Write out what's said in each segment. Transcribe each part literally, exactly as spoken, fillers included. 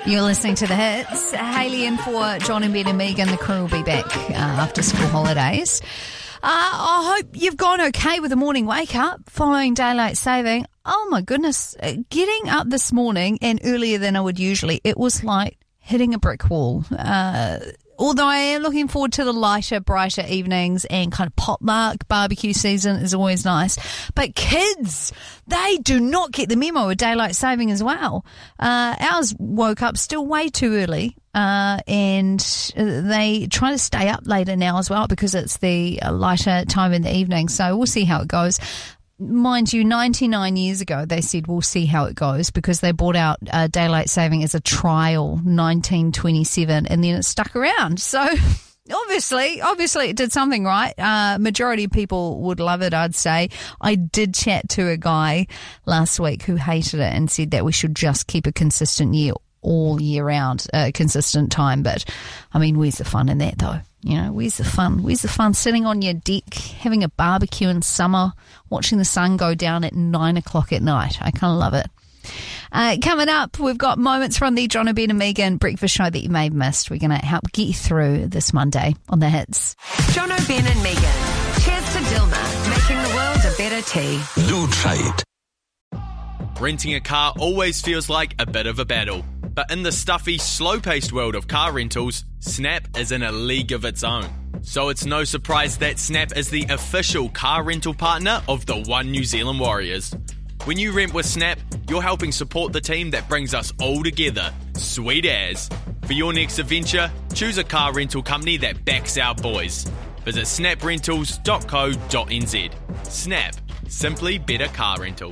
You're listening to The Hits. Hayley in for John and Ben and Megan. The crew will be back uh, after school holidays. Uh, I hope you've gone okay with the morning wake up following daylight saving. Oh my goodness. Getting up this morning and earlier than I would usually, it was like hitting a brick wall. Uh, although I am looking forward to the lighter, brighter evenings and kind of potluck barbecue season is always nice. But kids, they do not get the memo of daylight saving as well. Uh, ours woke up still way too early. Uh, and they try to stay up later now as well because it's the lighter time in the evening. So we'll see how it goes. Mind you, ninety-nine years ago, they said we'll see how it goes because they brought out uh, daylight saving as a trial, nineteen twenty-seven, and then it stuck around. So obviously, obviously it did something right. Uh, majority of people would love it, I'd say. I did chat to a guy last week who hated it and said that we should just keep a consistent year all year round, a uh, consistent time. But, I mean, where's the fun in that, though? You know, where's the fun? Where's the fun sitting on your deck, having a barbecue in summer, watching the sun go down at nine o'clock at night? I kind of love it. Uh, coming up, we've got moments from the John and Ben and Megan breakfast show that you may have missed. We're going to help get you through this Monday on The Hits. John and Ben and Megan. Cheers to Dilmah, making the world a better tea. New trade. Renting a car always feels like a bit of a battle. But in the stuffy, slow-paced world of car rentals, Snap is in a league of its own. So it's no surprise that Snap is the official car rental partner of the One New Zealand Warriors. When you rent with Snap, you're helping support the team that brings us all together. Sweet as. For your next adventure, choose a car rental company that backs our boys. Visit snap rentals dot co dot n z. Snap. Simply better car rental.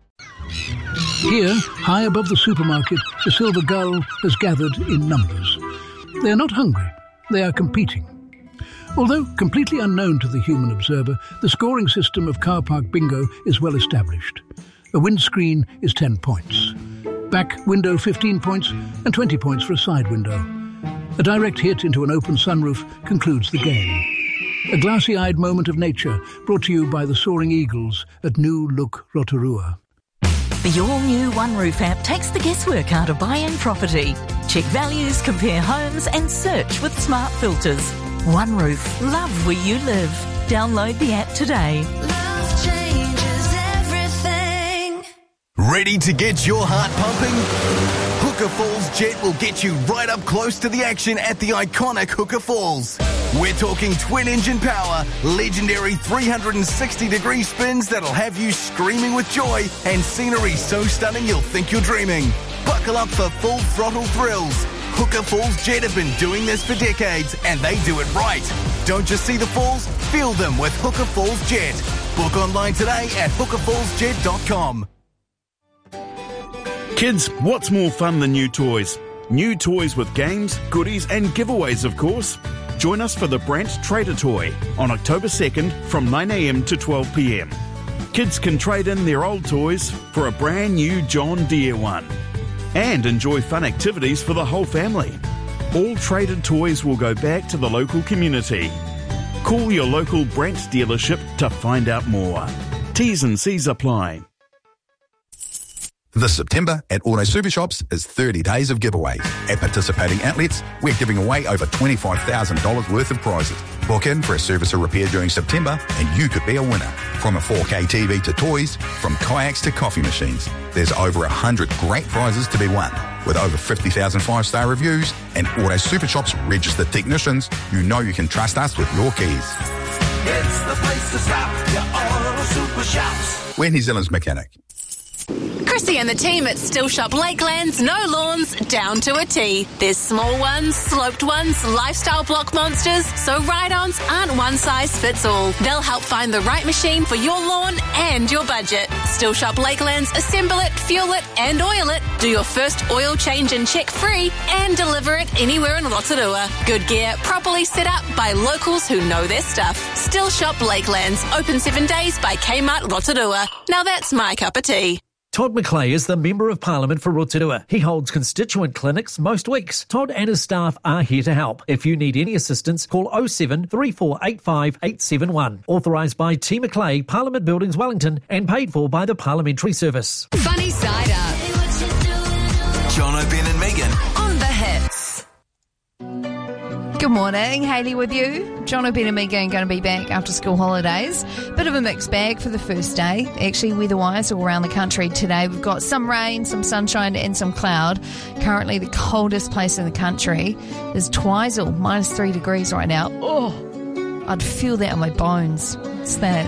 Here, high above the supermarket, the silver gull has gathered in numbers. They are not hungry, they are competing. Although completely unknown to the human observer, the scoring system of car park bingo is well established. A windscreen is ten points. Back window fifteen points and twenty points for a side window. A direct hit into an open sunroof concludes the game. A glassy-eyed moment of nature brought to you by the Soaring Eagles at New Look Rotorua. The all-new OneRoof app takes the guesswork out of buying property. Check values, compare homes and search with smart filters. OneRoof, love where you live. Download the app today. Love changes everything. Ready to get your heart pumping? Hooker Falls Jet will get you right up close to the action at the iconic Hooker Falls. We're talking twin-engine power, legendary three hundred sixty degree spins that'll have you screaming with joy, and scenery so stunning you'll think you're dreaming. Buckle up for full throttle thrills. Hooker Falls Jet have been doing this for decades, and they do it right. Don't just see the falls, feel them with Hooker Falls Jet. Book online today at hooker falls jet dot com. Kids, what's more fun than new toys? New toys with games, goodies and giveaways, of course. Join us for the Brant Trader Toy on October second from nine a m to twelve p m. Kids can trade in their old toys for a brand new John Deere one and enjoy fun activities for the whole family. All traded toys will go back to the local community. Call your local Brant dealership to find out more. T's and C's apply. This September at Auto Super Shops is thirty days of giveaways. At participating outlets, we're giving away over twenty-five thousand dollars worth of prizes. Book in for a service or repair during September and you could be a winner. From a four K T V to toys, from kayaks to coffee machines, there's over one hundred great prizes to be won. With over fifty thousand five-star reviews and Auto Super Shops registered technicians, you know you can trust us with your keys. It's the place to stop, your Auto Super Shops. We're New Zealand's mechanic. Chrissy and the team at Still Shop Lakelands, no lawns, down to a T. There's small ones, sloped ones, lifestyle block monsters, so ride-ons aren't one size fits all. They'll help find the right machine for your lawn and your budget. Still Shop Lakelands, assemble it, fuel it and oil it, do your first oil change and check free, and deliver it anywhere in Rotorua. Good gear, properly set up by locals who know their stuff. Still Shop Lakelands, open seven days by Kmart Rotorua. Now that's my cup of tea. Todd McClay is the Member of Parliament for Rotorua. He holds constituent clinics most weeks. Todd and his staff are here to help. If you need any assistance, call oh seven, three four eight five, eight seven one. Authorised by T McClay, Parliament Buildings, Wellington, and paid for by the Parliamentary Service. Funny Side Up. John O'Ben and Megan on Good morning, Hayley with you. John O'Ben and Megan going to be back after school holidays. Bit of a mixed bag for the first day. Actually, weather-wise, all around the country today. We've got some rain, some sunshine and some cloud. Currently, the coldest place in the country is Twizel, minus three degrees right now. Oh, I'd feel that on my bones. It's that